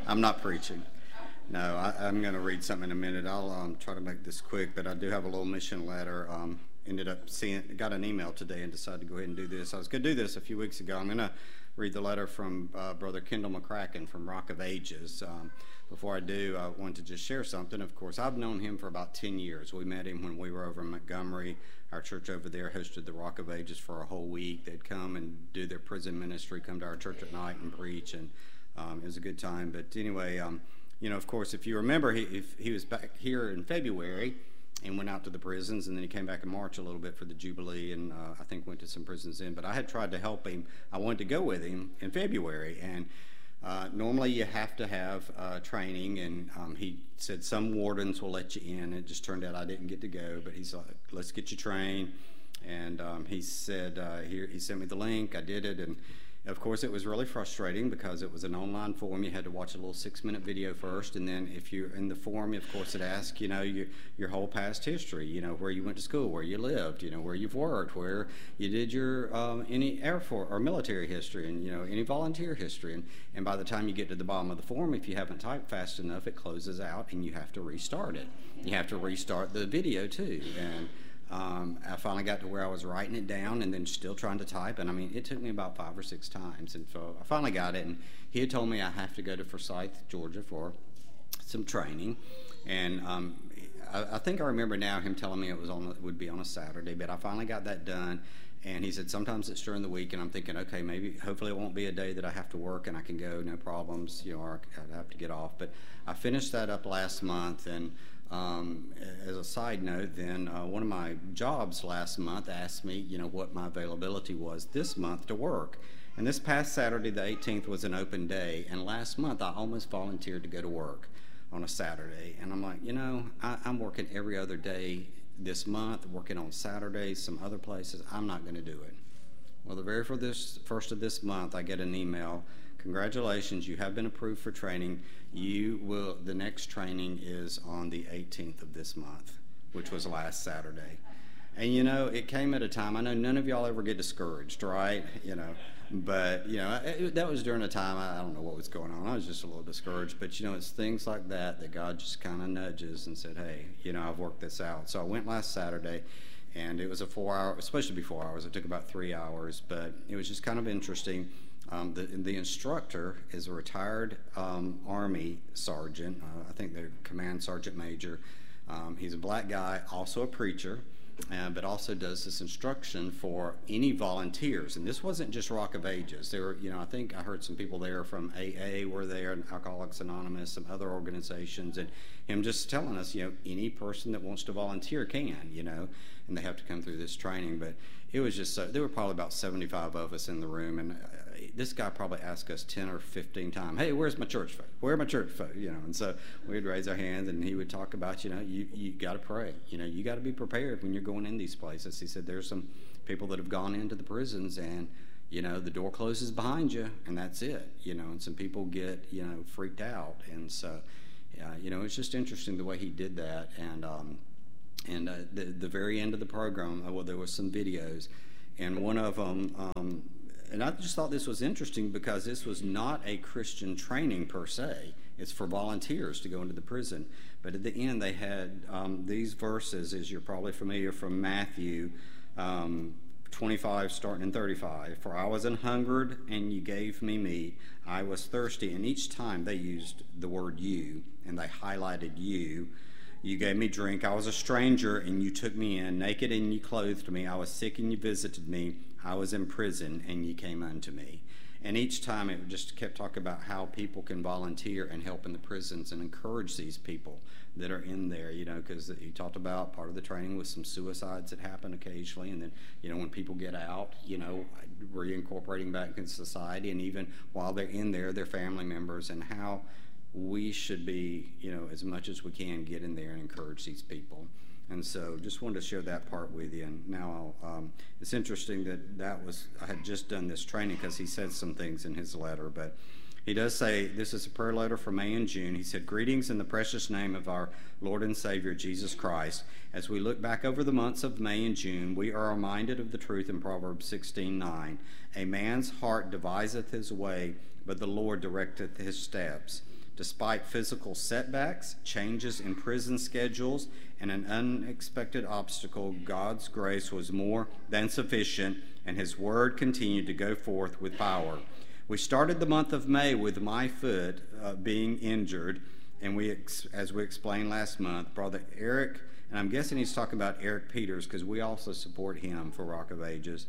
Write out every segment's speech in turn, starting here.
I'm not preaching. No, I'm going to read something in a minute. I'll try to make this quick, but I do have a little mission letter. Ended up got an email today and decided to go ahead and do this. I was going to do this a few weeks ago. I'm going to read the letter from Brother Kendall McCracken from Rock of Ages. Before I do, I want to just share something. Of course, I've known him for about 10 years. We met him when we were over in Montgomery. Our church over there hosted the Rock of Ages for a whole week. They'd come and do their prison ministry, come to our church at night and preach, and it was a good time. But anyway, of course, if you remember, he was back here in February and went out to the prisons, and then he came back in March a little bit for the Jubilee, and I think went to some prisons then. But I had tried to help him. I wanted to go with him in February, and normally you have to have training, and he said some wardens will let you in. It just turned out I didn't get to go, but he's like, let's get you trained. And he said, he sent me the link. I did it, and of course it was really frustrating because it was an online form. You had to watch a little 6-minute video first, and then if you're in the form, of course it asks, your whole past history, where you went to school, where you lived, where you've worked, where you did your any Air Force or military history, and any volunteer history. And by the time you get to the bottom of the form, if you haven't typed fast enough, it closes out and you have to restart it. You have to restart the video too. And I finally got to where I was writing it down and then still trying to type, and it took me about 5 or 6 times, and so I finally got it. And he had told me I have to go to Forsyth, Georgia for some training, and I think I remember now him telling me it would be on a Saturday, but I finally got that done. And he said sometimes it's during the week, and I'm thinking, okay, hopefully it won't be a day that I have to work and I can go, no problems, or I'd have to get off. But I finished that up last month, and as a side note, then one of my jobs last month asked me, what my availability was this month to work. And this past Saturday, the 18th, was an open day, and last month I almost volunteered to go to work on a Saturday. And I'm like, I'm working every other day this month, working on Saturdays, some other places. I'm not going to do it. Well, the very first of this month, I get an email. Congratulations, you have been approved for training. The next training is on the 18th of this month, which was last Saturday. And it came at a time, I know none of y'all ever get discouraged, right? But that was during a time, I don't know what was going on. I was just a little discouraged. But it's things like that God just kind of nudges and said, hey, I've worked this out. So I went last Saturday, and it was a 4-hour, supposed to be 4 hours. It took about 3 hours, but it was just kind of interesting. The instructor is a retired Army sergeant. I think they're command sergeant major. He's a black guy, also a preacher, but also does this instruction for any volunteers. And this wasn't just Rock of Ages. There were, I think I heard some people there from AA were there, and Alcoholics Anonymous, some other organizations, and him just telling us, any person that wants to volunteer can, and they have to come through this training. But it was just there were probably about 75 of us in the room, and this guy probably asked us 10 or 15 times, hey, where's my church folk? Where are my church folk? And so we'd raise our hands, and he would talk about, you got to pray. You got to be prepared when you're going in these places. He said there's some people that have gone into the prisons, and, the door closes behind you, and that's it, and some people get, freaked out. And so, it's just interesting the way he did that. And the very end of the program, there was some videos, and one of them, and I just thought this was interesting because this was not a Christian training per se. It's for volunteers to go into the prison. But at the end, they had these verses, as you're probably familiar, from Matthew 25, starting in 35. For I was an hungered, and you gave me meat. I was thirsty. And each time they used the word you, and they highlighted you. You gave me drink. I was a stranger, and you took me in. Naked, and you clothed me. I was sick, and you visited me. I was in prison, and you came unto me. And each time it just kept talking about how people can volunteer and help in the prisons and encourage these people that are in there, because he talked about part of the training was some suicides that happen occasionally. And then, when people get out, reincorporating back into society. And even while they're in there, their family members, and how we should be, as much as we can, get in there and encourage these people. And so just wanted to share that part with you. And now it's interesting I had just done this training because he said some things in his letter. But he does say, this is a prayer letter for May and June. He said, greetings in the precious name of our Lord and Savior, Jesus Christ. As we look back over the months of May and June, we are reminded of the truth in Proverbs 16:9. A man's heart deviseth his way, but the Lord directeth his steps. Despite physical setbacks, changes in prison schedules, and an unexpected obstacle, God's grace was more than sufficient, and his word continued to go forth with power. We started the month of May with my foot being injured, and as we explained last month, Brother Eric, and I'm guessing he's talking about Eric Peters because we also support him for Rock of Ages.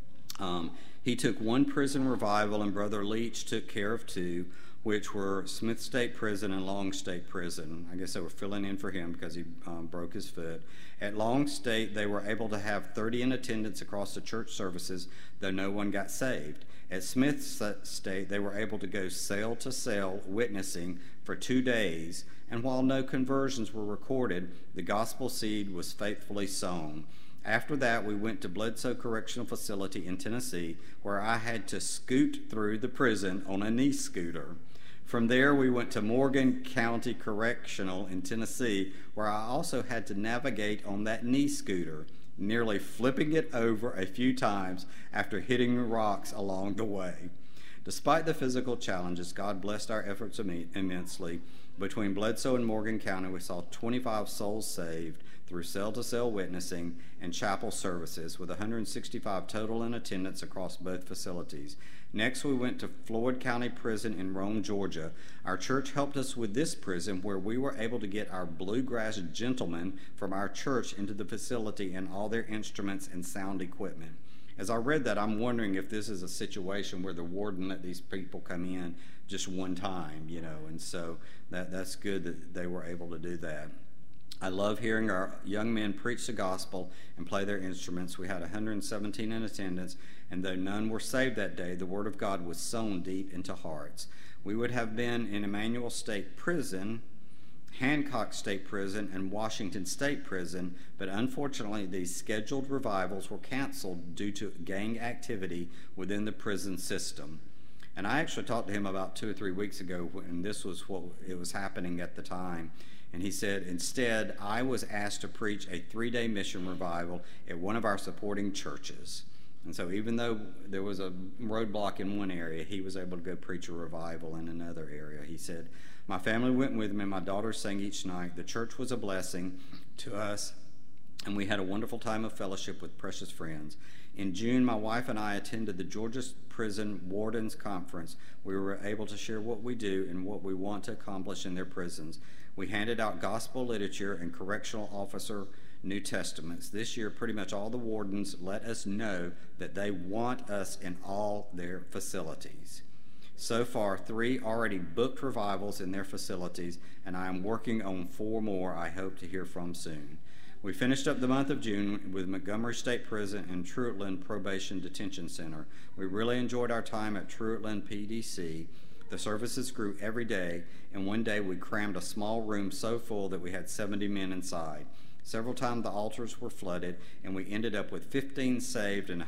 He took one prison revival, and Brother Leach took care of two, which were Smith State Prison and Long State Prison. I guess they were filling in for him because he broke his foot. At Long State, they were able to have 30 in attendance across the church services, though no one got saved. At Smith State, they were able to go cell to cell witnessing for 2 days, and while no conversions were recorded, the gospel seed was faithfully sown. After that, we went to Bledsoe Correctional Facility in Tennessee, where I had to scoot through the prison on a knee scooter. From there, we went to Morgan County Correctional in Tennessee, where I also had to navigate on that knee scooter, nearly flipping it over a few times after hitting rocks along the way. Despite the physical challenges, God blessed our efforts immensely. Between Bledsoe and Morgan County, we saw 25 souls saved through cell-to-cell witnessing and chapel services, with 165 total in attendance across both facilities. Next, we went to Floyd County Prison in Rome, Georgia. Our church helped us with this prison, where we were able to get our bluegrass gentlemen from our church into the facility and all their instruments and sound equipment. As I read that, I'm wondering if this is a situation where the warden let these people come in just one time, and so that's good that they were able to do that. I love hearing our young men preach the gospel and play their instruments. We had 117 in attendance, and though none were saved that day, the word of God was sown deep into hearts. We would have been in Emmanuel State Prison, Hancock State Prison, and Washington State Prison, but unfortunately these scheduled revivals were canceled due to gang activity within the prison system. And I actually talked to him about 2 or 3 weeks ago, and this was what it was happening at the time. And he said, instead, I was asked to preach a 3-day mission revival at one of our supporting churches. And so even though there was a roadblock in one area, he was able to go preach a revival in another area. He said, my family went with me, and my daughters sang each night. The church was a blessing to us, and we had a wonderful time of fellowship with precious friends. In June, my wife and I attended the Georgia Prison Wardens Conference. We were able to share what we do and what we want to accomplish in their prisons. We handed out gospel literature and correctional officer New Testaments. This year, pretty much all the wardens let us know that they want us in all their facilities. So far, 3 already booked revivals in their facilities, and I am working on 4 more I hope to hear from soon. We finished up the month of June with Montgomery State Prison and Truetland Probation Detention Center. We really enjoyed our time at Truetland PDC. The services grew every day, and one day we crammed a small room so full that we had 70 men inside. Several times the altars were flooded, and we ended up with 15 saved and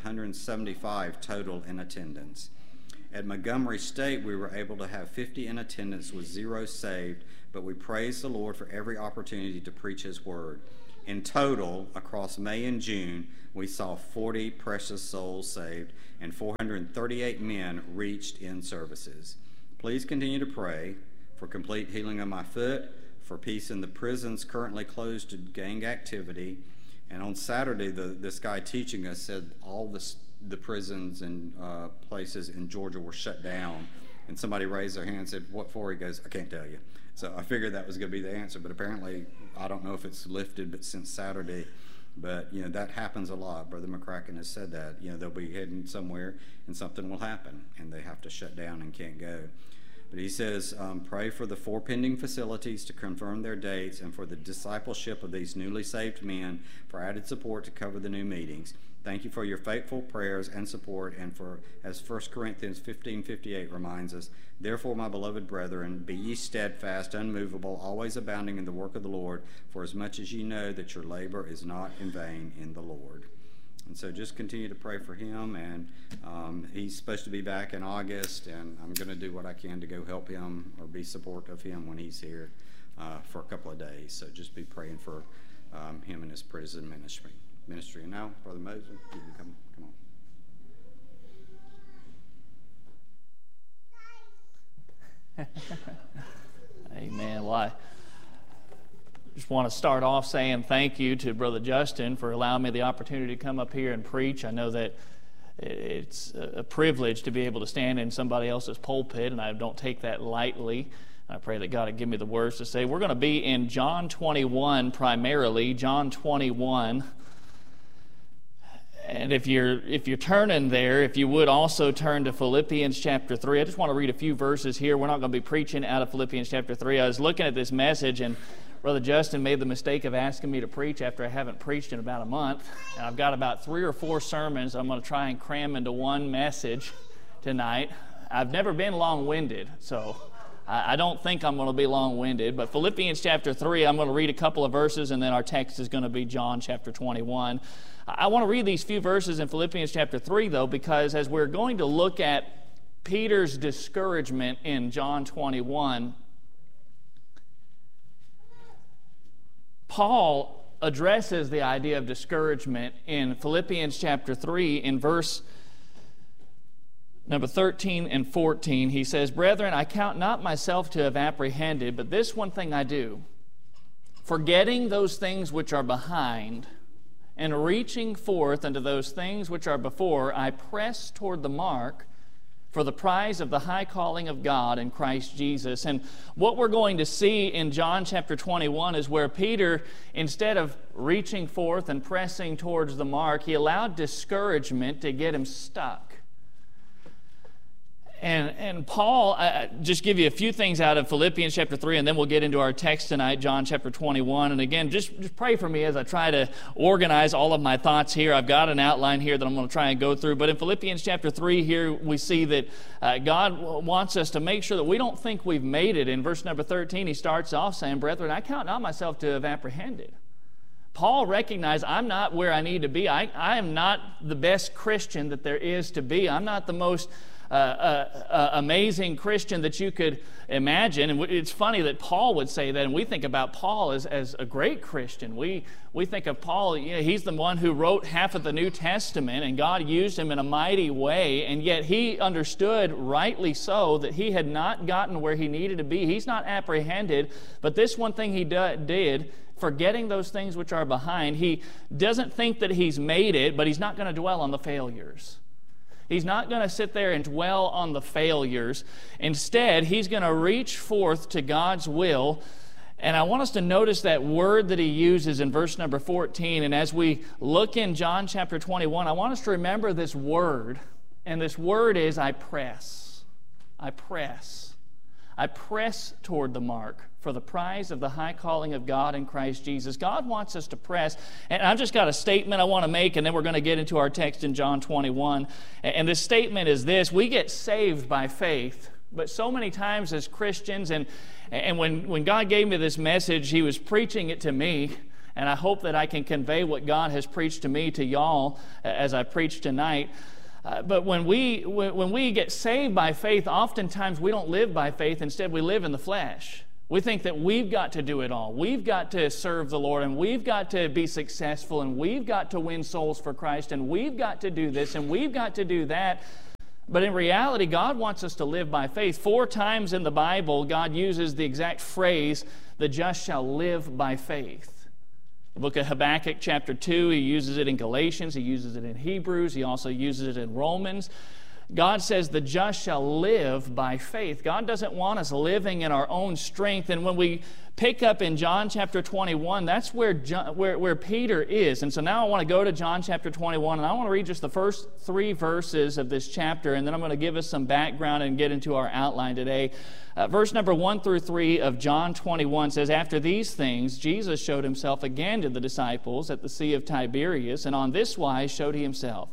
175 total in attendance. At Montgomery State, we were able to have 50 in attendance with 0 saved, but we praise the Lord for every opportunity to preach his word. In total, across May and June, we saw 40 precious souls saved and 438 men reached in services. Please continue to pray for complete healing of my foot, for peace in the prisons currently closed to gang activity. And on Saturday, this guy teaching us said all the prisons and places in Georgia were shut down. And somebody raised their hand and said, what for? He goes, I can't tell you. So I figured that was going to be the answer, but apparently, I don't know if it's lifted, but since Saturday, but that happens a lot. Brother McCracken has said that, they'll be heading somewhere and something will happen and they have to shut down and can't go. But he says, pray for the 4 pending facilities to confirm their dates and for the discipleship of these newly saved men for added support to cover the new meetings. Thank you for your faithful prayers and support, and for, as 1 Corinthians 15:58 reminds us, therefore, my beloved brethren, be ye steadfast, unmovable, always abounding in the work of the Lord, for as much as ye know that your labor is not in vain in the Lord. And so just continue to pray for him, and he's supposed to be back in August, and I'm going to do what I can to go help him or be supportive of him when he's here for a couple of days. So just be praying for him and his prison ministry. And now, Brother Moses, you can come on. just want to start off saying thank you to Brother Justin for allowing me the opportunity to come up here and preach. I know that it's a privilege to be able to stand in somebody else's pulpit, and I don't take that lightly. I pray that God would give me the words to say. We're going to be in John 21 primarily, John 21. And if you're turning there, if you would also turn to Philippians chapter 3. I just want to read a few verses here. We're not going to be preaching out of Philippians chapter 3. I was looking at this message, and Brother Justin made the mistake of asking me to preach after I haven't preached in about a month. And I've got about 3 or 4 sermons I'm going to try and cram into one message tonight. I've never been long-winded, so I don't think I'm going to be long-winded. But Philippians chapter 3, I'm going to read a couple of verses, and then our text is going to be John chapter 21. I want to read these few verses in Philippians chapter 3, though, because as we're going to look at Peter's discouragement in John 21, Paul addresses the idea of discouragement in Philippians chapter 3 in verse number 13 and 14. He says, "Brethren, I count not myself to have apprehended, but this one thing I do, forgetting those things which are behind, and reaching forth unto those things which are before, I press toward the mark for the prize of the high calling of God in Christ Jesus." And what we're going to see in John chapter 21 is where Peter, instead of reaching forth and pressing towards the mark, he allowed discouragement to get him stuck. And Paul, just give you a few things out of Philippians chapter 3, and then we'll get into our text tonight, John chapter 21. And again, just pray for me as I try to organize all of my thoughts here. I've got an outline here that I'm going to try and go through. But in Philippians chapter 3 here, we see that God wants us to make sure that we don't think we've made it. In verse number 13, he starts off saying, "Brethren, I count not myself to have apprehended." Paul recognized, I'm not where I need to be. I am not the best Christian that there is to be. I'm not the most amazing Christian that you could imagine. And it's funny that Paul would say that, and we think about Paul as a great Christian. We think of Paul, he's the one who wrote half of the New Testament, and God used him in a mighty way, and yet he understood, rightly so, that he had not gotten where he needed to be. He's not apprehended, but this one thing he did, forgetting those things which are behind, he doesn't think that he's made it, but he's not going to dwell on the failures. He's not going to sit there and dwell on the failures. Instead, he's going to reach forth to God's will. And I want us to notice that word that he uses in verse number 14. And as we look in John chapter 21, I want us to remember this word. And this word is, I press. I press. I press toward the mark for the prize of the high calling of God in Christ Jesus. God wants us to press. And I've just got a statement I want to make, and then we're going to get into our text in John 21. And this statement is this: we get saved by faith, but so many times as Christians, and when God gave me this message, he was preaching it to me, and I hope that I can convey what God has preached to me to y'all as I preach tonight. But when we get saved by faith, oftentimes we don't live by faith. Instead, we live in the flesh. We think that we've got to do it all. We've got to serve the Lord, and we've got to be successful, and we've got to win souls for Christ, and we've got to do this, and we've got to do that. But in reality, God wants us to live by faith. 4 times in the Bible, God uses the exact phrase, "the just shall live by faith." The book of Habakkuk chapter 2, he uses it in Galatians, he uses it in Hebrews, he also uses it in Romans. God says the just shall live by faith. God doesn't want us living in our own strength. And when we pick up in John chapter 21, that's where Peter is. And so now I want to go to John chapter 21, and I want to read just the first 3 verses of this chapter, and then I'm going to give us some background and get into our outline today. Verse number 1 through 3 of John 21 says, "After these things, Jesus showed himself again to the disciples at the Sea of Tiberias, and on this wise showed he himself.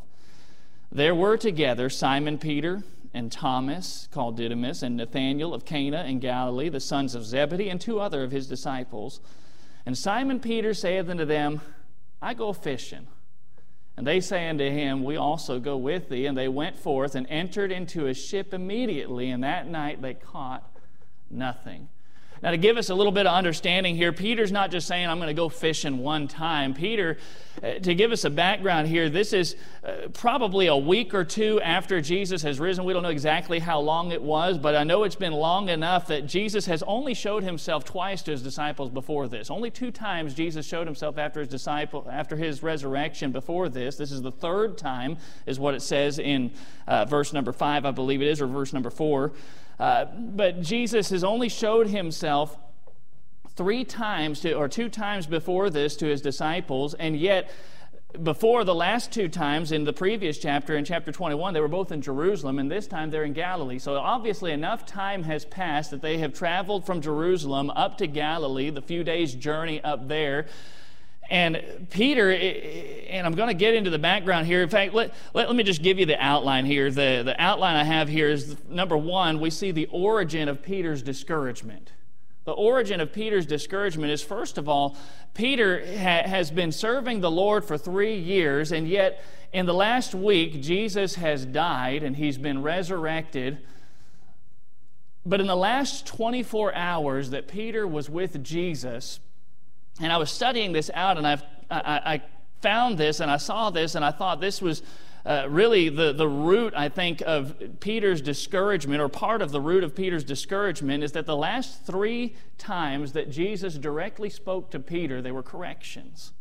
There were together Simon Peter and Thomas, called Didymus, and Nathanael of Cana in Galilee, the sons of Zebedee, and 2 other of his disciples. And Simon Peter saith unto them, I go fishing. And they say unto him, We also go with thee. And they went forth and entered into a ship immediately, and that night they caught nothing. Now, to give us a little bit of understanding here, Peter's not just saying, I'm going to go fishing one time. Peter, to give us a background here, this is probably a week or two after Jesus has risen. We don't know exactly how long it was, but I know it's been long enough that Jesus has only showed himself twice to his disciples before this. Only 2 times Jesus showed himself after his resurrection before this. This is the 3rd time, is what it says in verse number 5, I believe it is, or verse number 4. But Jesus has only showed himself 3 times, or 2 times before this to his disciples, and yet before the last 2 times in the previous chapter, in chapter 21, they were both in Jerusalem, and this time they're in Galilee. So obviously enough time has passed that they have traveled from Jerusalem up to Galilee, the few days' journey up there. And Peter, and I'm going to get into the background here. In fact, let me just give you the outline here. The outline I have here is, number 1, we see the origin of Peter's discouragement. The origin of Peter's discouragement is, first of all, Peter has been serving the Lord for 3 years, and yet in the last week, Jesus has died and he's been resurrected. But in the last 24 hours that Peter was with Jesus, and I was studying this out, and I found this, and I saw this, and I thought this was really the root, I think, of Peter's discouragement, or part of the root of Peter's discouragement, is that the last 3 times that Jesus directly spoke to Peter, they were corrections.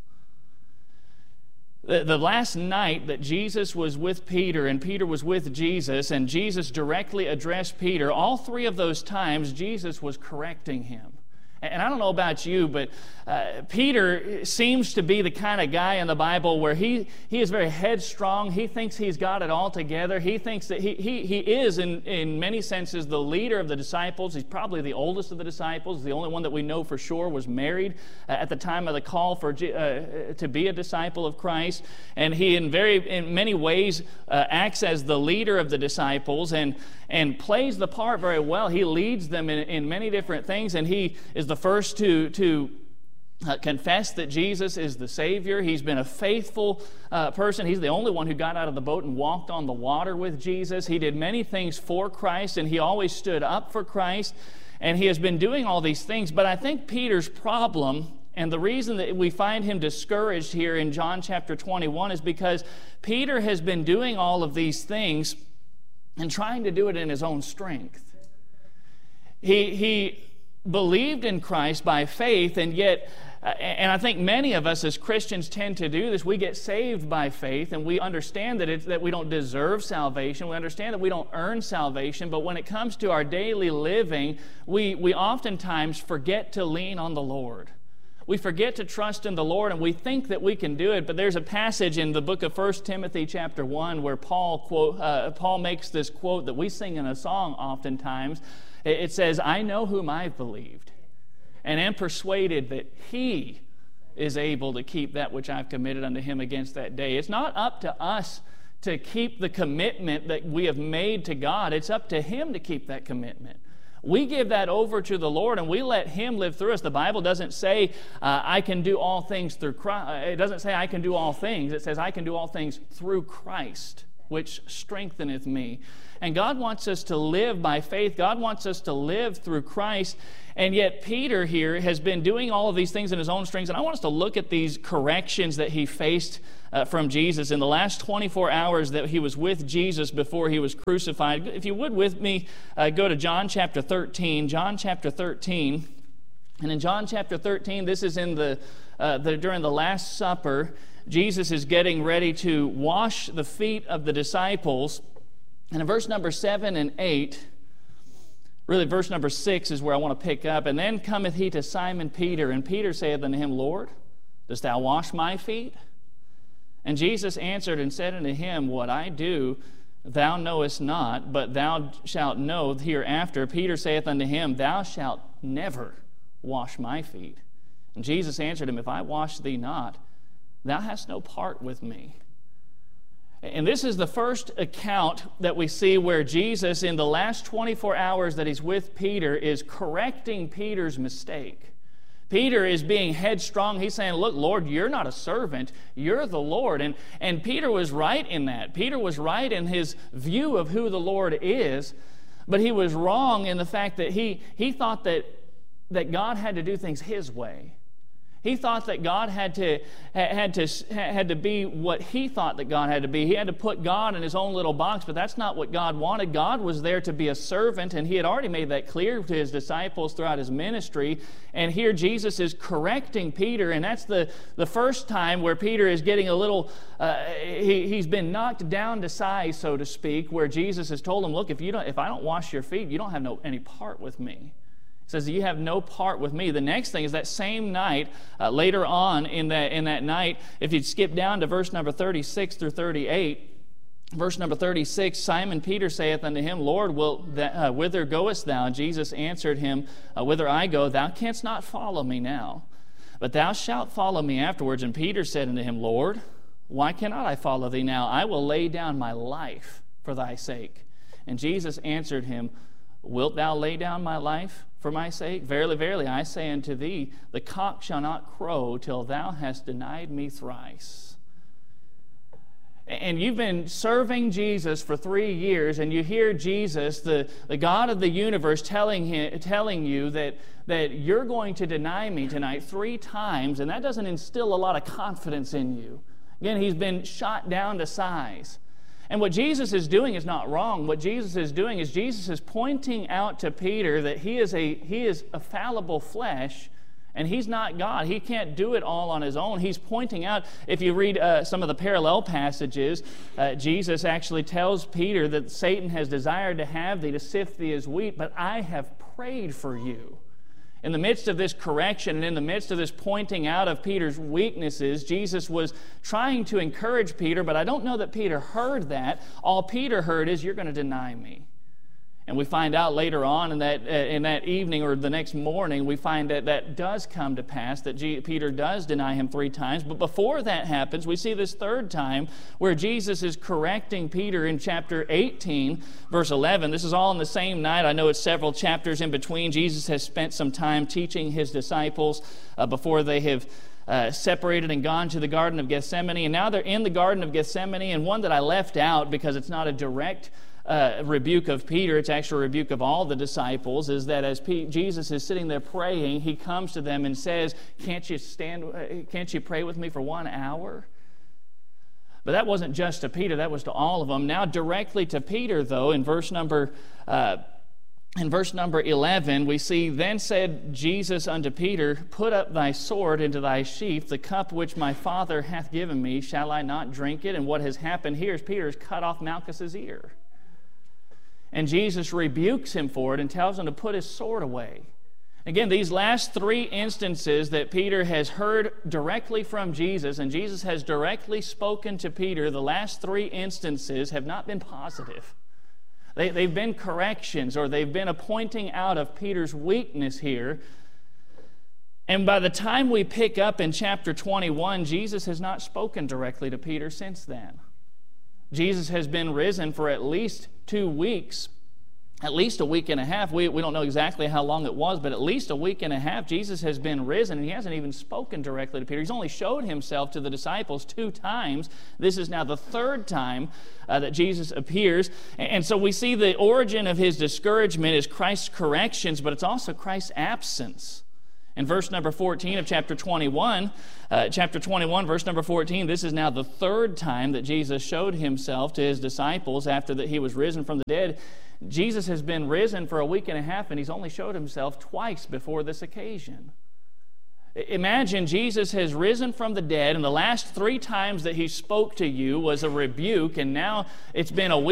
The last night that Jesus was with Peter, and Peter was with Jesus, and Jesus directly addressed Peter, all 3 of those times, Jesus was correcting him. And I don't know about you, but Peter seems to be the kind of guy in the Bible where he is very headstrong. He thinks he's got it all together. He thinks that he is, in many senses, the leader of the disciples. He's probably the oldest of the disciples. The only one that we know for sure was married at the time of the call to be a disciple of Christ. And he, in many ways, acts as the leader of the disciples and plays the part very well. He leads them in many different things, and he is the first to confess that Jesus is the Savior. He's been a faithful person. He's the only one who got out of the boat and walked on the water with Jesus. He did many things for Christ, and he always stood up for Christ, and he has been doing all these things. But I think Peter's problem, and the reason that we find him discouraged here in John chapter 21, is because Peter has been doing all of these things and trying to do it in his own strength. He believed in Christ by faith, and yet, and I think many of us as Christians tend to do this, we get saved by faith, and we understand that we don't deserve salvation. We understand that we don't earn salvation, but when it comes to our daily living, we oftentimes forget to lean on the Lord. We forget to trust in the Lord, and we think that we can do it. But there's a passage in the book of 1 Timothy chapter 1 where Paul makes this quote that we sing in a song oftentimes. It says, I know whom I've believed, and am persuaded that he is able to keep that which I've committed unto him against that day. It's not up to us to keep the commitment that we have made to God. It's up to him to keep that commitment. We give that over to the Lord, and we let him live through us. The Bible doesn't say, I can do all things through Christ. It doesn't say I can do all things. It says I can do all things through Christ, which strengtheneth me. And God wants us to live by faith. God wants us to live through Christ. And yet Peter here has been doing all of these things in his own strength. And I want us to look at these corrections that he faced from Jesus in the last 24 hours that he was with Jesus before he was crucified. If you would with me, go to John chapter 13. John chapter 13. And in John chapter 13, this is in during the Last Supper. Jesus is getting ready to wash the feet of the disciples. And in verse number 7 and 8, really verse number 6 is where I want to pick up. And then cometh he to Simon Peter, and Peter saith unto him, Lord, dost thou wash my feet? And Jesus answered and said unto him, What I do thou knowest not, but thou shalt know hereafter. Peter saith unto him, Thou shalt never wash my feet. And Jesus answered him, If I wash thee not, thou hast no part with me. And this is the first account that we see where Jesus, in the last 24 hours that he's with Peter, is correcting Peter's mistake. Peter is being headstrong. He's saying, look, Lord, you're not a servant. You're the Lord. And Peter was right in that. Peter was right in his view of who the Lord is, but he was wrong in the fact that he thought that that God had to do things His way. He thought that God had to be what he thought that God had to be. He had to put God in his own little box, but that's not what God wanted. God was there to be a servant, and He had already made that clear to His disciples throughout His ministry. And here Jesus is correcting Peter, and that's the first time where Peter is getting a little, he's been knocked down to size, so to speak, where Jesus has told him, look, if I don't wash your feet, you don't have any part with me. Says, you have no part with me. The next thing is that same night, later on in that night, if you skip down to verse number 36 through 38, verse number 36, Simon Peter saith unto him, Lord, whither goest thou? And Jesus answered him, whither I go, thou canst not follow me now, but thou shalt follow me afterwards. And Peter said unto him, Lord, why cannot I follow thee now? I will lay down my life for thy sake. And Jesus answered him, Wilt thou lay down my life for my sake? Verily, verily, I say unto thee, the cock shall not crow till thou hast denied me thrice. And you've been serving Jesus for 3 years, and you hear Jesus, the God of the universe, telling you that you're going to deny me tonight 3 times, and that doesn't instill a lot of confidence in you. Again, he's been shot down to size. And what Jesus is doing is not wrong. What Jesus is doing is Jesus is pointing out to Peter that he is a fallible flesh, and he's not God. He can't do it all on his own. He's pointing out, if you read some of the parallel passages, Jesus actually tells Peter that Satan has desired to have thee, to sift thee as wheat, but I have prayed for you. In the midst of this correction and in the midst of this pointing out of Peter's weaknesses, Jesus was trying to encourage Peter, but I don't know that Peter heard that. All Peter heard is, you're going to deny me. And we find out later on in that evening or the next morning, we find that does come to pass, that Peter does deny him 3 times. But before that happens, we see this 3rd time where Jesus is correcting Peter in chapter 18, verse 11. This is all in the same night. I know it's several chapters in between. Jesus has spent some time teaching His disciples before they have separated and gone to the Garden of Gethsemane. And now they're in the Garden of Gethsemane. And one that I left out because it's not a direct rebuke of Peter, it's actually a rebuke of all the disciples, is that as Jesus is sitting there praying, He comes to them and says, can't you pray with me for 1 hour? But that wasn't just to Peter, that was to all of them. Now directly to Peter, though, in verse number 11, we see, Then said Jesus unto Peter, Put up thy sword into thy sheath. The cup which my Father hath given me, shall I not drink it? And what has happened here is Peter has cut off Malchus's ear. And Jesus rebukes him for it and tells him to put his sword away. Again, these last 3 instances that Peter has heard directly from Jesus, and Jesus has directly spoken to Peter, the last 3 instances have not been positive. They've been corrections, or they've been a pointing out of Peter's weakness here. And by the time we pick up in chapter 21, Jesus has not spoken directly to Peter since then. Jesus has been risen for at least 2 weeks, at least a week and a half. We don't know exactly how long it was, but at least a week and a half Jesus has been risen, and He hasn't even spoken directly to Peter. He's only showed Himself to the disciples 2 times. This is now the 3rd time that Jesus appears. And so we see the origin of His discouragement is Christ's corrections, but it's also Christ's absence. In verse number 14 of chapter 21, verse number 14, this is now the 3rd time that Jesus showed Himself to His disciples after that He was risen from the dead. Jesus has been risen for a week and a half, and He's only showed Himself twice before this occasion. Imagine Jesus has risen from the dead, and the last 3 times that He spoke to you was a rebuke, and now it's been a week